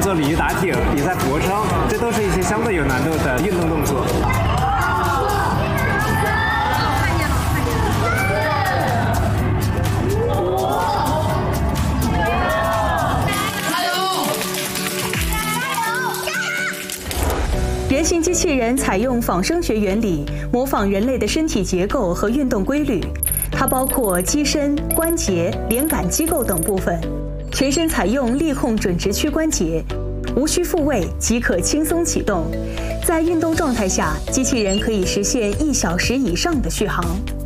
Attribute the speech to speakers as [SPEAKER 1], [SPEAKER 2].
[SPEAKER 1] 做鲤鱼打挺、比赛俯卧撑，这都是一些相对有难度的运动动作。
[SPEAKER 2] 人形机器人采用仿生学原理，模仿人类的身体结构和运动规律。它包括机身、关节、连杆机构等部分，全身采用力控准直屈关节，无需复位即可轻松启动。在运动状态下，机器人可以实现1小时以上的续航。